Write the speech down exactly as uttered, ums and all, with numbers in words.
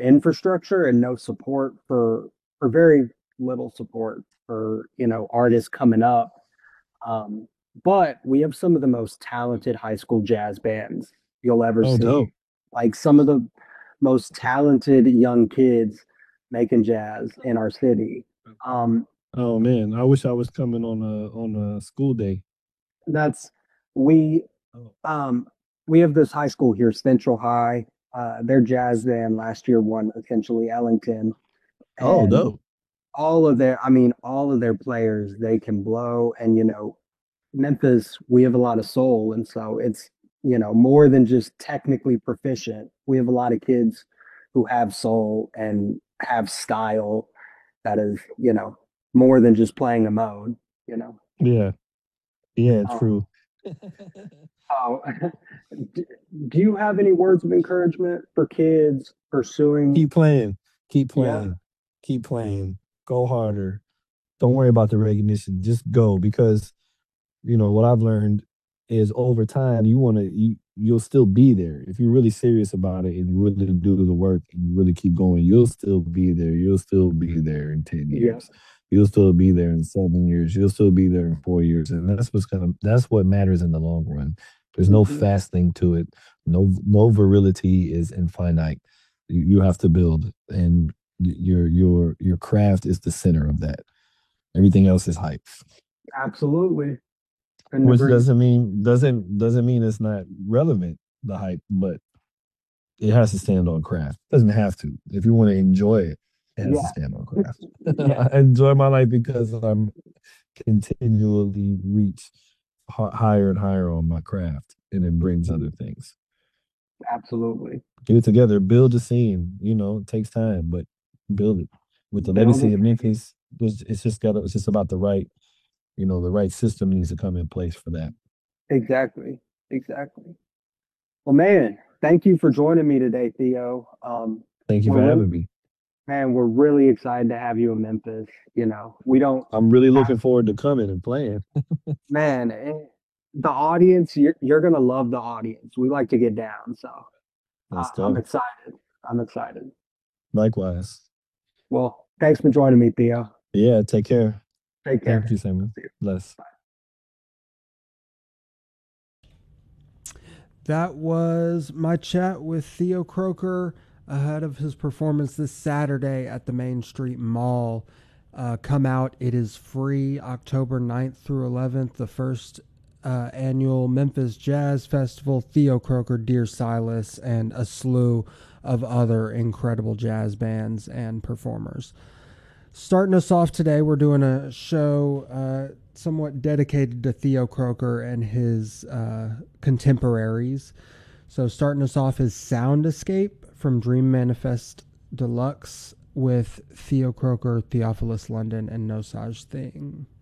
infrastructure and no support for for very little support for, you know, artists coming up. Um, but we have some of the most talented high school jazz bands you'll ever Oh, see. dope. Like some of the most talented young kids making jazz in our city. Um, Oh man, I wish I was coming on a on a school day. that's we Oh, um we have this high school here, Central High. Uh, their jazz band last year won essentially Ellington, oh, and dope. all of their, I mean, all of their players, they can blow. And, you know, Memphis, we have a lot of soul. And so it's, you know, more than just technically proficient. We have a lot of kids who have soul and have style that is, you know, more than just playing a mode, you know. Yeah, yeah, Um, true. oh, do do you have any words of encouragement for kids pursuing? Keep playing, keep Yeah, playing, keep playing. Go harder. Don't worry about the recognition. Just go because you know what I've learned is over time you want to you you'll still be there if you're really serious about it and you really do the work and you really keep going. You'll still be there. You'll still be there in ten yeah. years. You'll still be there in seven years. You'll still be there in four years, and that's what's gonna that's what matters in the long run. There's no Mhm. fast thing to it. No no virility is infinite. You, you have to build, and your your your craft is the center of that. Everything else is hype. Absolutely. Couldn't Which agree. doesn't mean doesn't doesn't mean it's not relevant, the hype, but it has to stand on craft. It doesn't have to. If you want to enjoy it, it has to Yeah. stand on craft. Yeah, I enjoy my life because I'm continually reach h- higher and higher on my craft, and it brings other things. absolutely. Get it together, build a scene. You know, it takes time, but build it. With the Build legacy it. of Memphis, it's it's just got it's just about the right, you know, the right system needs to come in place for that. Exactly. Exactly. Well, man, thank you for joining me today, Theo. Um, Thank you we're for really, having me. man, we're really excited to have you in Memphis. You know, we don't I'm really have, looking forward to coming and playing. man, eh, the audience, you're, you're gonna love the audience. We like to get down, so Let's uh, I'm go. excited. I'm excited. Likewise. Well, thanks for joining me, Theo. Yeah, take care. Take Thank care. you, Samuel. See you. Bless. That was my chat with Theo Croker ahead of his performance this Saturday at the Main Street Mall. Uh, come out. It is free October ninth through eleventh, the first uh, annual Memphis Jazz Festival. Theo Croker, Dear Silas, and a slew of other incredible jazz bands and performers. Starting us off today, we're doing a show uh, somewhat dedicated to Theo Croker and his uh, contemporaries. So, starting us off is Sound Escape from Dream Manifest Deluxe with Theo Croker, Theophilus London, and No Such Thing.